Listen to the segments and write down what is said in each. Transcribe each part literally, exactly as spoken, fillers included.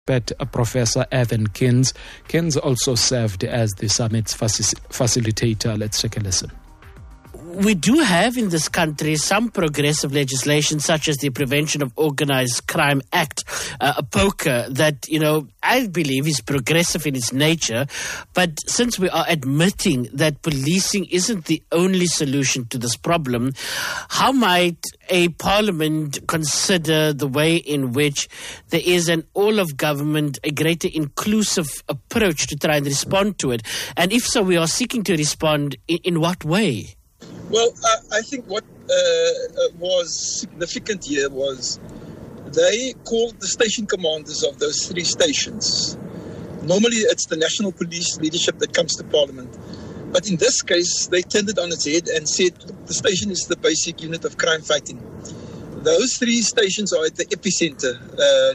But uh, Professor Evan Kins. Kins also served as the summit's faci- facilitator. Let's take a listen. We do have in this country some progressive legislation, such as the Prevention of Organised Crime Act, uh, a POCA, that, you know, I believe is progressive in its nature. But since we are admitting that policing isn't the only solution to this problem, how might a parliament consider the way in which there is an all-of-government, a greater inclusive approach to try and respond to it? And if so, we are seeking to respond in, in what way? Well, uh, I think what uh, was significant here was they called the station commanders of those three stations. Normally, it's the National Police leadership that comes to Parliament. But in this case, they turned it on its head and said the station is the basic unit of crime fighting. Those three stations are at the epicenter, uh,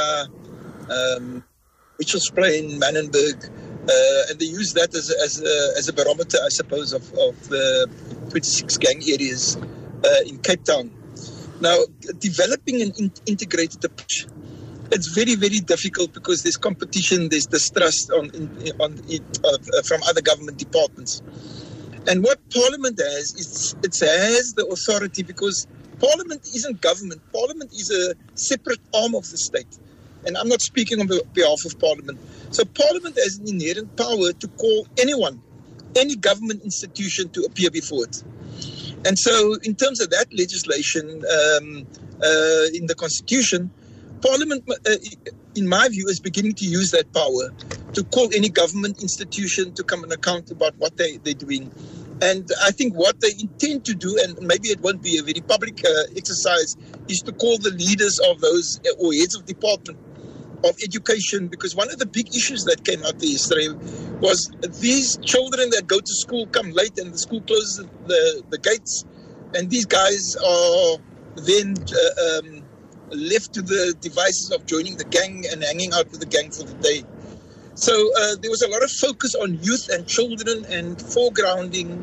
Nyanga, um, Mitchell's Plain, Manenberg. Uh, and they use that as a, as a, as a barometer, I suppose, of, of the twenty-six gang areas uh, in Cape Town. Now, developing an in- integrated approach, it's very, very difficult because there's competition, there's distrust on, on it, uh, from other government departments. And what Parliament has, is it has the authority because Parliament isn't government. Parliament is a separate arm of the state. And I'm not speaking on behalf of Parliament. So Parliament has an inherent power to call anyone, any government institution to appear before it. And so in terms of that legislation um, uh, in the Constitution, Parliament, uh, in my view, is beginning to use that power to call any government institution to come and account about what they, they're doing. And I think what they intend to do, and maybe it won't be a very public uh, exercise, is to call the leaders of those or heads of department of education, because one of the big issues that came out there yesterday was these children that go to school come late and the school closes the, the gates, and these guys are then uh, um, left to the devices of joining the gang and hanging out with the gang for the day. So uh, there was a lot of focus on youth and children and foregrounding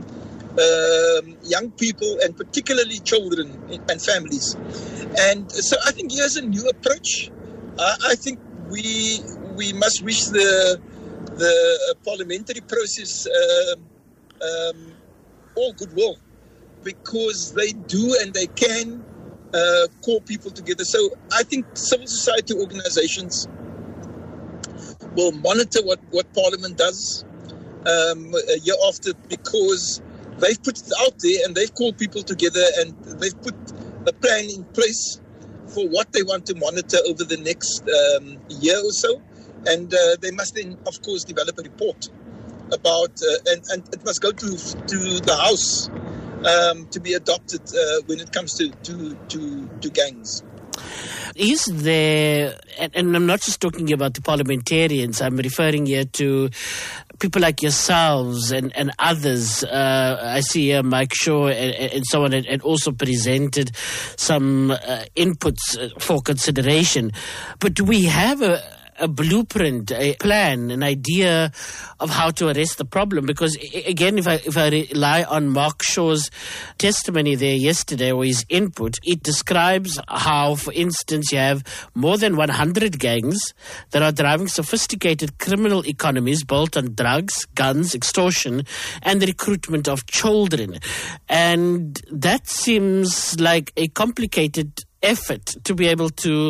um, young people and particularly children and families. And so I think here's a new approach. Uh, I think we we must wish the the uh, parliamentary process uh, um, all goodwill, because they do and they can uh, call people together. So I think civil society organizations will monitor what, what Parliament does um, a year after, because they've put it out there and they've called people together and they've put a plan in place for what they want to monitor over the next um, year or so. And uh, they must then, of course, develop a report about, uh, and, and it must go to to the House um, to be adopted uh, when it comes to, to, to, to gangs. Is there, and, and I'm not just talking about the parliamentarians, I'm referring here to people like yourselves and, and others. Uh, I see here Mike Shaw and, and so on, and, and also presented some uh, inputs for consideration. But do we have a a blueprint, a plan, an idea of how to arrest the problem? Because again, if I if I rely on Mark Shaw's testimony there yesterday, or his input, it describes how, for instance, you have more than one hundred gangs that are driving sophisticated criminal economies built on drugs, guns, extortion, and the recruitment of children. And that seems like a complicated effort to be able to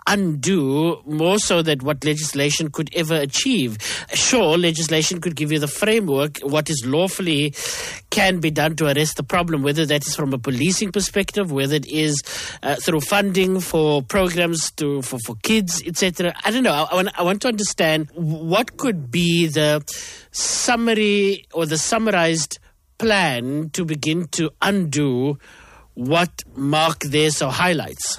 undo, more so than what legislation could ever achieve. Sure, legislation could give you the framework, what is lawfully can be done to arrest the problem, whether that is from a policing perspective, whether it is uh, through funding for programs to for, for kids, et cetera. I don't know. I, I, want, I want to understand what could be the summary or the summarized plan to begin to undo what Mark there so highlights.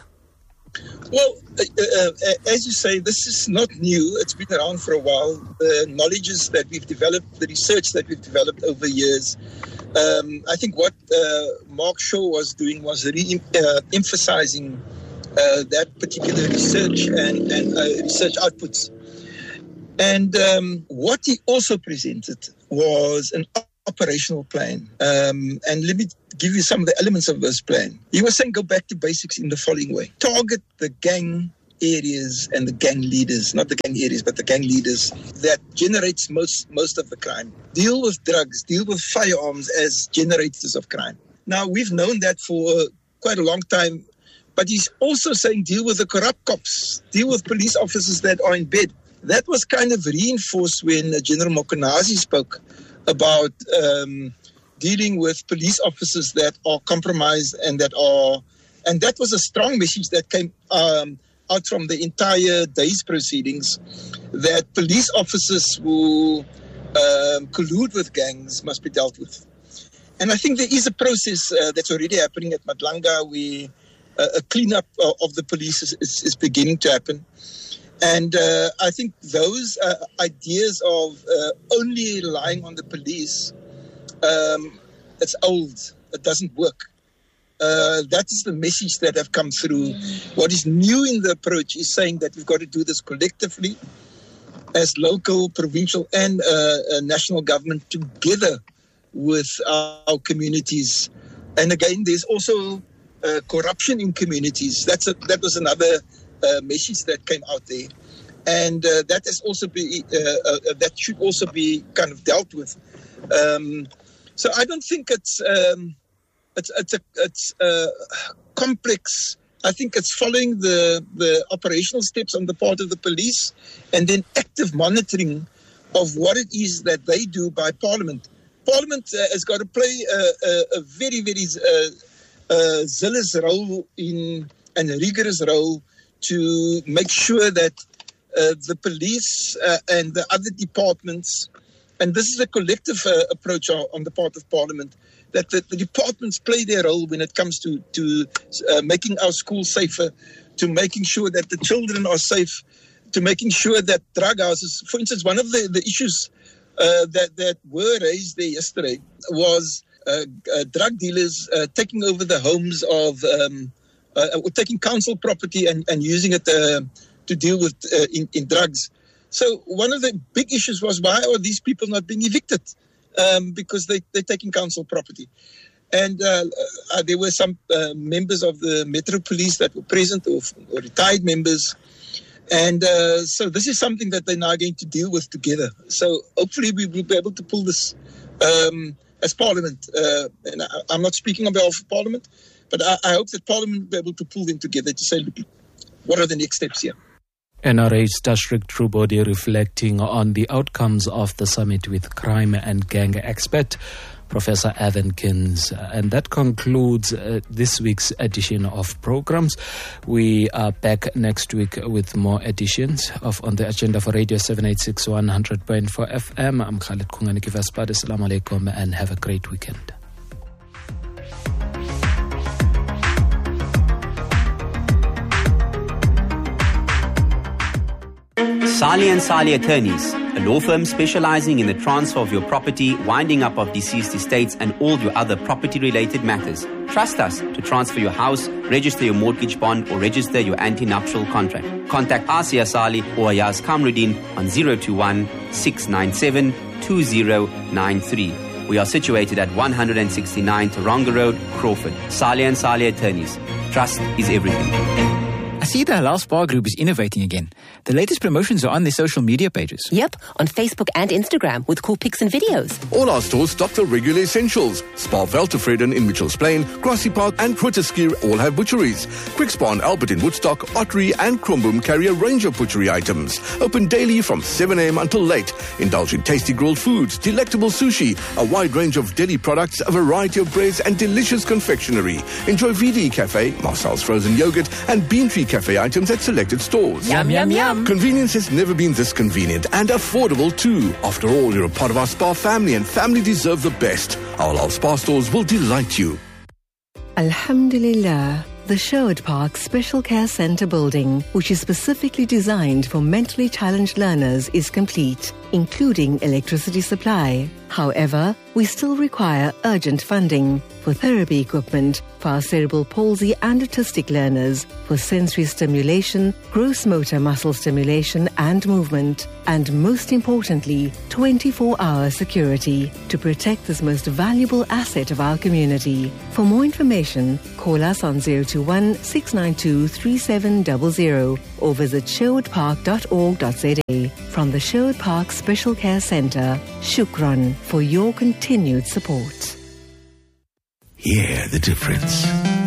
Well, uh, uh, as you say, this is not new. It's been around for a while. The knowledges that we've developed, the research that we've developed over years. Um, I think what uh, Mark Shaw was doing was re-emphasizing uh, that particular research and, and uh, research outputs. And um, what he also presented was an operational plan. Um, and let me give you some of the elements of this plan. He was saying go back to basics in the following way. Target the gang areas and the gang leaders, not the gang areas, but the gang leaders that generates most, most of the crime. Deal with drugs, deal with firearms as generators of crime. Now, we've known that for quite a long time, but he's also saying deal with the corrupt cops, deal with police officers that are in bed. That was kind of reinforced when General Mokonazi spoke about um, dealing with police officers that are compromised and that are, and that was a strong message that came um, out from the entire day's proceedings, that police officers who um, collude with gangs must be dealt with. And I think there is a process uh, that's already happening at Madlanga where uh, a cleanup of the police is, is, is beginning to happen. And uh, I think those uh, ideas of uh, only relying on the police, um, it's old. It doesn't work. Uh, that is the message that have come through. What is new in the approach is saying that we've got to do this collectively as local, provincial and uh, uh, national government together with our communities. And again, there's also uh, corruption in communities. That's a, that was another uh, message that came out there. And uh, that is also be uh, uh, that should also be kind of dealt with. Um, so I don't think it's um, it's it's a it's a complex. I think it's following the the operational steps on the part of the police, and then active monitoring of what it is that they do by Parliament. Parliament uh, has got to play a, a, a very very uh, uh, zealous role in and a rigorous role to make sure that Uh, the police uh, and the other departments, and this is a collective uh, approach on, on the part of Parliament, that the, the departments play their role when it comes to, to uh, making our schools safer, to making sure that the children are safe, to making sure that drug houses, for instance, one of the, the issues uh, that, that were raised there yesterday was uh, uh, drug dealers uh, taking over the homes of, um, uh, or taking council property and, and using it uh, to deal with uh, in, in drugs. So one of the big issues was, why are these people not being evicted? Um, because they, they're taking council property. And uh, uh, there were some uh, members of the Metro Police that were present, or, or retired members. And uh, so this is something that they're now going to deal with together. So hopefully we will be able to pull this um, as Parliament. Uh, and I, I'm not speaking on behalf of Parliament, but I, I hope that Parliament will be able to pull them together to say, look, what are the next steps here? N R H District True Body reflecting on the outcomes of the summit with crime and gang expert Professor Evan Kins. And that concludes uh, this week's edition of programs. We are back next week with more editions of On the Agenda for Radio seven eight six one one hundred point four F M. I'm Khalid Kungani Kivaspad. Assalamu alaikum and have a great weekend. Sali and Sali Attorneys, a law firm specializing in the transfer of your property, winding up of deceased estates, and all your other property-related matters. Trust us to transfer your house, register your mortgage bond, or register your anti-nuptial contract. Contact Asia Sali or Ayaz Kamruddin on zero two one, six nine seven, two zero nine three. We are situated at one sixty-nine Taronga Road, Crawford. Sali and Sali Attorneys. Trust is everything. I see the Halal Spa Group is innovating again. The latest promotions are on their social media pages. Yep, on Facebook and Instagram with cool pics and videos. All our stores stock the regular essentials. Spa Veltevreden in Mitchells Plain, Grassy Park and Grooteskier all have butcheries. Quick Spa and Albert in Woodstock, Ottery and Kromboom carry a range of butchery items. Open daily from seven a.m. until late. Indulge in tasty grilled foods, delectable sushi, a wide range of deli products, a variety of breads and delicious confectionery. Enjoy V D Cafe, Marcel's frozen yogurt and Bean Tree Cafe items at selected stores. Yum, yum, yum. Convenience has never been this convenient and affordable too. After all, you're a part of our spa family and family deserve the best. Our Halal Spa stores will delight you. Alhamdulillah. The Sherwood Park Special Care Centre building, which is specifically designed for mentally challenged learners, is complete, including electricity supply. However, we still require urgent funding for therapy equipment for our cerebral palsy and autistic learners, for sensory stimulation, gross motor muscle stimulation and movement, and most importantly, twenty-four hour security to protect this most valuable asset of our community. For more information, call us on zero two one, six nine two, three seven zero zero or visit sherwood park dot org dot z a. From the Sherwood Park Special Care Centre, Shukran for your continued support. Hear the difference.